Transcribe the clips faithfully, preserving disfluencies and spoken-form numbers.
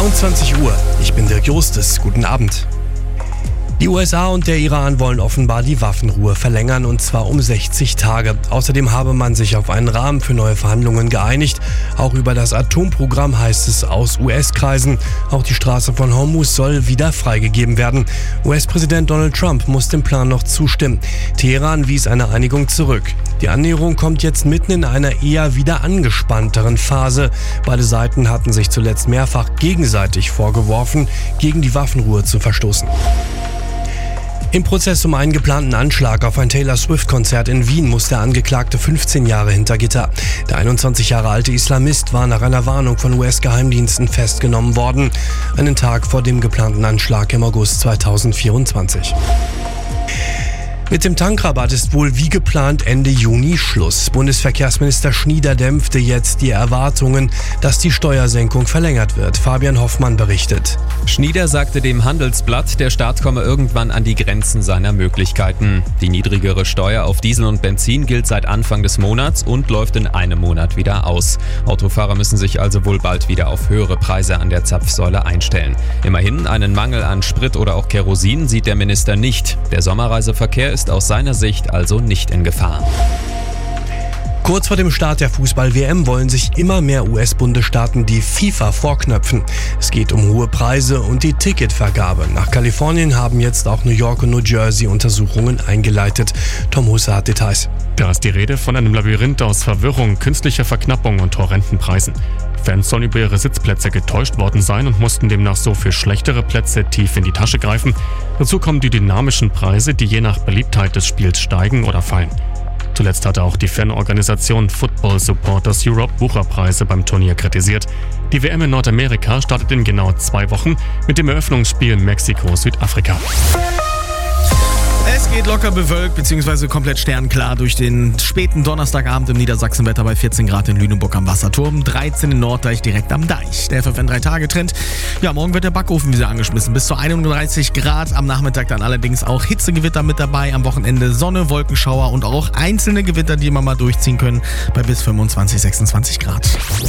zweiundzwanzig Uhr. Ich bin Dirk Jostes. Guten Abend. Die U S A und der Iran wollen offenbar die Waffenruhe verlängern, und zwar um sechzig Tage. Außerdem habe man sich auf einen Rahmen für neue Verhandlungen geeinigt. Auch über das Atomprogramm heißt es aus U S-Kreisen. Auch die Straße von Hormuz soll wieder freigegeben werden. U S-Präsident Donald Trump muss dem Plan noch zustimmen. Teheran wies eine Einigung zurück. Die Annäherung kommt jetzt mitten in einer eher wieder angespannteren Phase. Beide Seiten hatten sich zuletzt mehrfach gegenseitig vorgeworfen, gegen die Waffenruhe zu verstoßen. Im Prozess um einen geplanten Anschlag auf ein Taylor Swift-Konzert in Wien muss der Angeklagte fünfzehn Jahre hinter Gitter. Der einundzwanzig Jahre alte Islamist war nach einer Warnung von U S-Geheimdiensten festgenommen worden, einen Tag vor dem geplanten Anschlag im August zweitausendvierundzwanzig. Mit dem Tankrabatt ist wohl wie geplant Ende Juni Schluss. Bundesverkehrsminister Schnieder dämpfte jetzt die Erwartungen, dass die Steuersenkung verlängert wird. Fabian Hoffmann berichtet. Schnieder sagte dem Handelsblatt, der Staat komme irgendwann an die Grenzen seiner Möglichkeiten. Die niedrigere Steuer auf Diesel und Benzin gilt seit Anfang des Monats und läuft in einem Monat wieder aus. Autofahrer müssen sich also wohl bald wieder auf höhere Preise an der Zapfsäule einstellen. Immerhin, einen Mangel an Sprit oder auch Kerosin sieht der Minister nicht. Der Sommerreiseverkehr ist aus seiner Sicht also nicht in Gefahr. Kurz vor dem Start der Fußball-W M wollen sich immer mehr U S-Bundesstaaten die FIFA vorknöpfen. Es geht um hohe Preise und die Ticketvergabe. Nach Kalifornien haben jetzt auch New York und New Jersey Untersuchungen eingeleitet. Tom Husse hat Details. Da ist die Rede von einem Labyrinth aus Verwirrung, künstlicher Verknappung und horrenden Preisen. Fans sollen über ihre Sitzplätze getäuscht worden sein und mussten demnach so für schlechtere Plätze tief in die Tasche greifen. Dazu kommen die dynamischen Preise, die je nach Beliebtheit des Spiels steigen oder fallen. Zuletzt hatte auch die Fanorganisation Football Supporters Europe Bucherpreise beim Turnier kritisiert. Die W M in Nordamerika startet in genau zwei Wochen mit dem Eröffnungsspiel Mexiko-Südafrika. Es geht locker bewölkt bzw. komplett sternklar durch den späten Donnerstagabend im Niedersachsenwetter bei vierzehn Grad in Lüneburg am Wasserturm, dreizehn in Norddeich direkt am Deich. Der F F N drei Tage Trend. Ja, morgen wird der Backofen wieder angeschmissen. Bis zu einunddreißig Grad. Am Nachmittag dann allerdings auch Hitzegewitter mit dabei. Am Wochenende Sonne, Wolkenschauer und auch einzelne Gewitter, die immer mal durchziehen können, bei bis fünfundzwanzig, sechsundzwanzig Grad.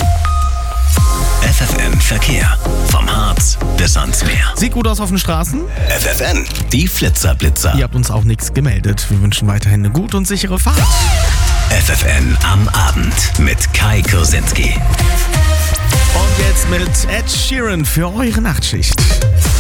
F F N Verkehr. Vom Harz bis ans Meer. Sieht gut aus auf den Straßen. F F N, die Flitzerblitzer. Ihr habt uns auch nichts gemeldet. Wir wünschen weiterhin eine gute und sichere Fahrt. F F N am Abend mit Kai Kursinski. Und jetzt mit Ed Sheeran für eure Nachtschicht.